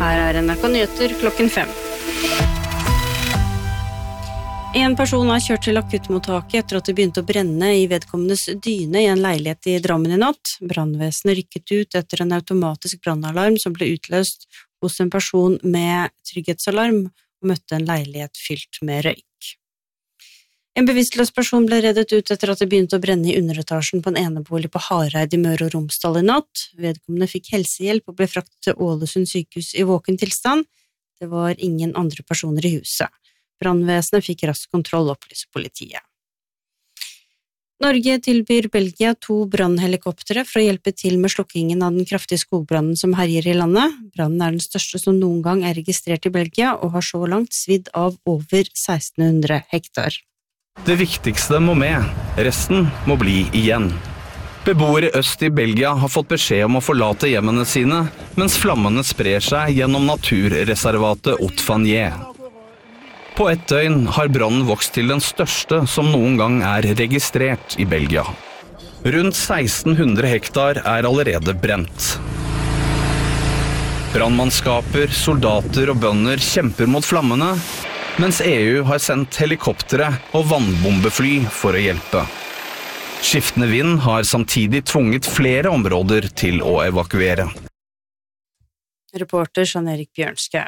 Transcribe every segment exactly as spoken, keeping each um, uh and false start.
Her er N R K Nyheter klokken fem. En person er kjørt til akuttmottaket etter at det begynte å brenne i vedkommendes dyne i en leilighet i Drammen i natt. Brannvesenet rykket ut etter en automatisk brannalarm som ble utløst hos en person med trygghetsalarm og møtte en leilighet fylt med røyk. En bevisstløs person ble reddet ut etter at det begynte å brenne i underetasjen på en enebolig på Hareid i Møre og Romsdal i natt. Vedkommende fikk helsehjelp og ble fraktet til Ålesund sykehus i våken tilstand. Det var ingen andre personer i huset. Brannvesenet fikk rask kontroll, opplyser politiet. Norge tilbyr Belgia to brannhelikoptere for å hjelpe til med slukkingen av den kraftige skogbrannen som herjer i landet. Brannen er den største som noen gang er registrert i Belgia og har så langt svidd av over seksten hundre hektar. Det viktigste må med, resten må bli igjen. Beboere øst i Belgia har fått beskjed om å forlate hjemmene sine, mens flammene sprer seg gjennom naturreservatet Haute-Fagnes. På ett døgn har brannen vokst til den største som noen gang er registrert i Belgia. Rundt seksten hundre hektar er allerede brent. Brannmannskaper, soldater og bønder kjemper mot flammene, mens E U har sendt helikoptere og vannbombefly for å hjelpe. Skiftende vind har samtidig tvunget flere områder til å evakuere. Reporter Jean-Erik Bjørnskau.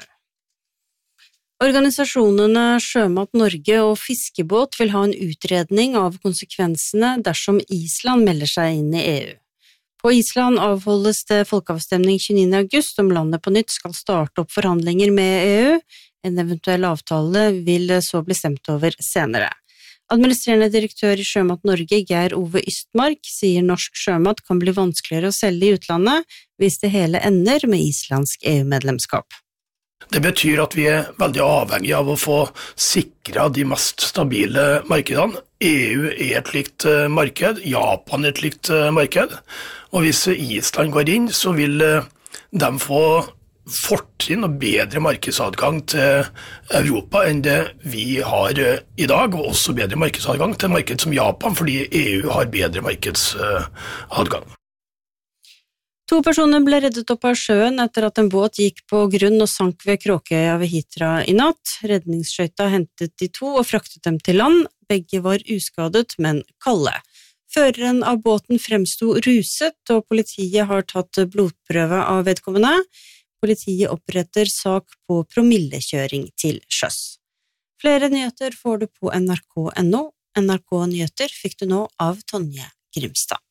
Organisasjonene Sjømat Norge og Fiskebåt vil ha en utredning av konsekvensene dersom Island melder seg inn i E U. På Island avholdes det folkeavstemning tjueniende august om landet på nytt skal starte opp forhandlinger med E U. En eventuell avtale vil så bli stemt over senere. Administrerende direktør i Sjømat Norge, Geir Ove Ystmark, sier norsk sjømat kan bli vanskeligere å selge i utlandet hvis det hele ender med islandsk E U-medlemskap. Det betyr at vi er veldig avhengige av å få sikret de mest stabile markedene. E U er et likt marked, Japan er et likt marked, og hvis Island går inn, så vil de få fortrinn og bedre markedsadgang til Europa enn det vi har i dag, og også bedre markedsadgang til marked som Japan, fordi E U har bedre markedsadgang. To personer ble reddet opp av sjøen etter at en båt gikk på grunn og sank ved Kråkøya ved Hitra i natt. Redningsskøyta hentet de to og fraktet dem til land. Begge var uskadet, men kalde. Føreren av båten fremsto ruset, og politiet har tatt blodprøve av vedkommende. Politiet oppretter sak på promillekjøring til sjøs. Flere nyheter får du på N R K punktum N O. N R K Nyheter fikk du nå av Tonje Grimstad.